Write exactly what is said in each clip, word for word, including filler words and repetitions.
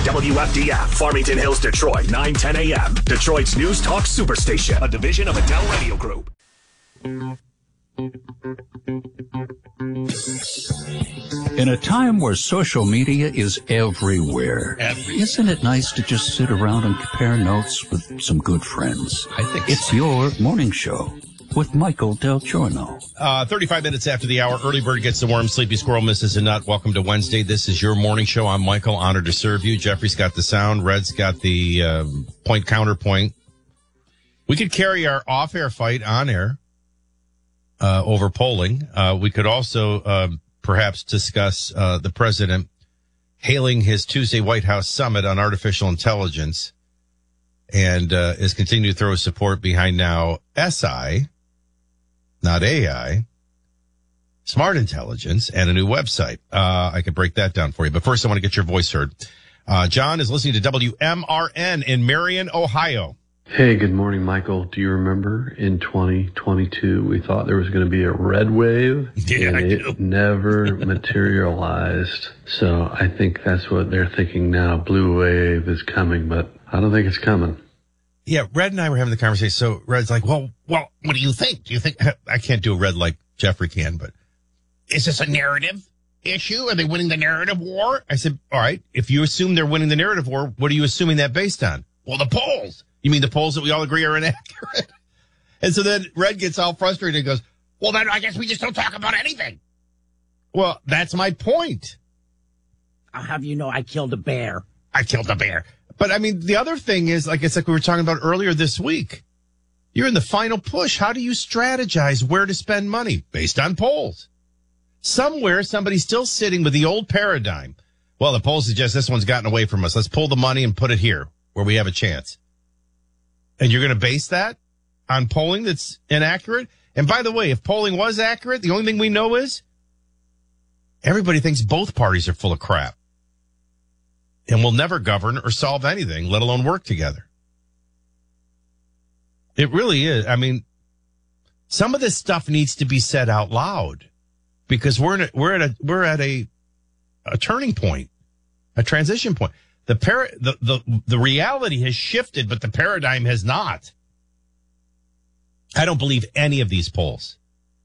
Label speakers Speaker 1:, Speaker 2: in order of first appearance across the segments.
Speaker 1: W F D F, Farmington Hills, Detroit, nine ten a.m. Detroit's News Talk Superstation, a division of Adele Radio Group.
Speaker 2: In a time where social media is everywhere,
Speaker 3: Everywhere.
Speaker 2: Isn't it nice to just sit around and compare notes with some good friends?
Speaker 3: I think
Speaker 2: It's
Speaker 3: so.
Speaker 2: your morning show with Michael Del Giorno.
Speaker 3: Uh, thirty-five minutes after the hour, early bird gets the worm, sleepy squirrel misses a nut. Welcome to Wednesday. This is your morning show. I'm Michael, honored to serve you. Jeffrey's got the sound. Red's got the uh, point counterpoint. We could carry our off-air fight on air uh, over polling. Uh, we could also uh, perhaps discuss uh, the president hailing his Tuesday White House summit on artificial intelligence and uh, is continuing to throw support behind now S I, not A I, smart intelligence, and a new website. Uh, I could break that down for you. But first, I want to get your voice heard. Uh, John is listening to W M R N in Marion, Ohio.
Speaker 4: Hey, good morning, Michael. Do you remember in twenty twenty-two, we thought there was going to be a red wave,
Speaker 3: Yeah,
Speaker 4: and
Speaker 3: I
Speaker 4: it
Speaker 3: do.
Speaker 4: never materialized. So I think that's what they're thinking now. Blue wave is coming, but I don't think it's coming.
Speaker 3: Yeah, Red and I were having the conversation. So Red's like, well, well, what do you think? Do you think I can't do a Red like Jeffrey can, but is this a narrative issue? Are they winning the narrative war? I said, all right, if you assume they're winning the narrative war, what are you assuming that based on? Well, the polls. You mean the polls that we all agree are inaccurate? And so then Red gets all frustrated and goes, well, then I guess we just don't talk about anything. Well, that's my point.
Speaker 5: I'll have you know I killed a bear.
Speaker 3: I killed a bear. But I mean, the other thing is, like it's like we were talking about earlier this week. You're in the final push. How do you strategize where to spend money based on polls? Somewhere, somebody's still sitting with the old paradigm. Well, the polls suggest this one's gotten away from us. Let's pull the money and put it here where we have a chance. And you're going to base that on polling that's inaccurate? And by the way, if polling was accurate, the only thing we know is everybody thinks both parties are full of crap and will never govern or solve anything, let alone work together. It really is. I mean, some of this stuff needs to be said out loud because we're in a, we're at a we're at a a turning point, a transition point. The par- the, the the reality has shifted, but the paradigm has not. I don't believe any of these polls.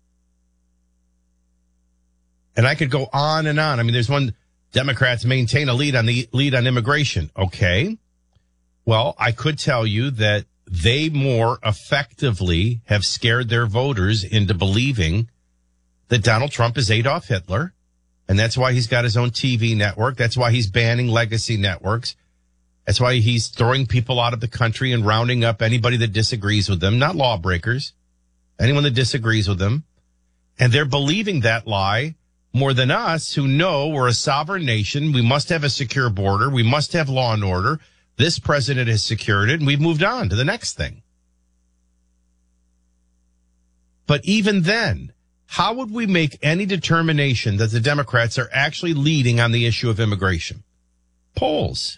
Speaker 3: And I could go on and on. I mean, there's one, Democrats maintain a lead on the lead on immigration. Okay. Well, I could tell you that they more effectively have scared their voters into believing that Donald Trump is Adolf Hitler. And that's why he's got his own T V network. That's why he's banning legacy networks. That's why he's throwing people out of the country and rounding up anybody that disagrees with them, not lawbreakers, anyone that disagrees with them. And they're believing that lie more than us who know we're a sovereign nation. We must have a secure border. We must have law and order. This president has secured it, and we've moved on to the next thing. But even then, how would we make any determination that the Democrats are actually leading on the issue of immigration? Polls.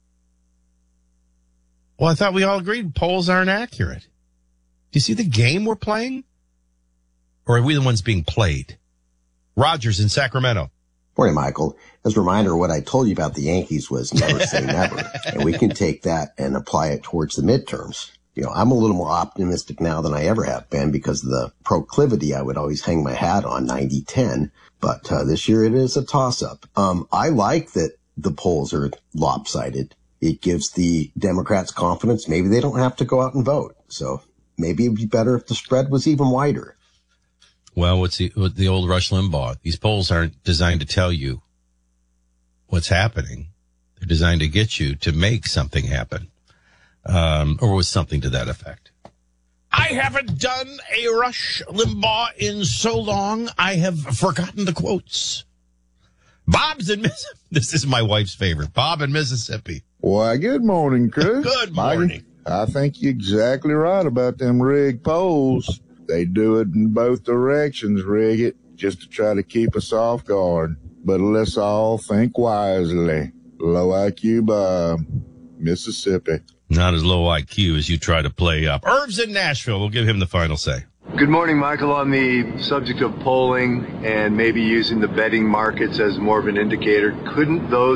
Speaker 3: Well, I thought we all agreed polls aren't accurate. Do you see the game we're playing? Or are we the ones being played? Rogers in Sacramento.
Speaker 6: Morning, Michael. As a reminder, what I told you about the Yankees was never say never. And we can take that and apply it towards the midterms. You know, I'm a little more optimistic now than I ever have been because of the proclivity I would always hang my hat on ninety ten. But uh, this year it is a toss-up. Um, I like that the polls are lopsided. It gives the Democrats confidence. Maybe they don't have to go out and vote. So maybe it'd be better if the spread was even wider.
Speaker 3: Well, what's the, what the old Rush Limbaugh? These polls aren't designed to tell you what's happening. They're designed to get you to make something happen. Um, or was something to that effect. I haven't done a Rush Limbaugh in so long, I have forgotten the quotes. Bob's in Mississippi. This is my wife's favorite. Bob in Mississippi.
Speaker 7: Why, good morning, Chris.
Speaker 3: Good
Speaker 7: Mikey,
Speaker 3: morning.
Speaker 7: I think you're exactly right about them rigged polls. They do it in both directions, rig it, just to try to keep us off guard. But let's all think wisely. Low I Q Bob, Mississippi.
Speaker 3: Not as low I Q as you try to play up. Irv's in Nashville. We'll give him the final say.
Speaker 8: Good morning, Michael. On the subject of polling and maybe using the betting markets as more of an indicator, couldn't those